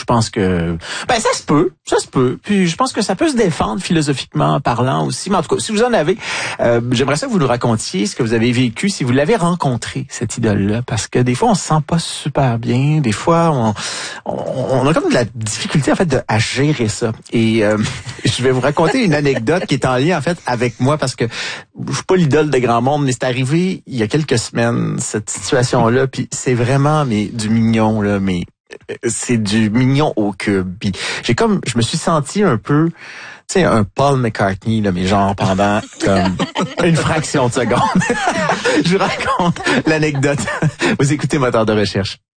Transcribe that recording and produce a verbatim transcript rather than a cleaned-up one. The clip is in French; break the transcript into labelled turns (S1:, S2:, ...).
S1: pense que ben ça se peut, ça se peut. Puis je pense que ça peut se défendre philosophiquement parlant aussi. Mais en tout cas, si vous en avez, euh, j'aimerais ça que vous nous racontiez ce que vous avez vécu, si vous l'avez rencontré, cette idole-là, parce que des fois on se sent pas super bien, des fois on on, on a comme de la difficulté en fait de à gérer ça. Et euh, je vais vous raconter une anecdote qui est en lien en fait avec moi parce que je suis pas l'idole de grand monde, mais c'est arrivé il y a quelques semaines cette situation-là, puis c'est vraiment mais du mignon là, mais c'est du mignon au cube. Puis j'ai comme, je me suis senti un peu, tu sais, un Paul McCartney, là, mais genre pendant comme une fraction de seconde. Je vous raconte l'anecdote. Vous écoutez Moteur de recherche.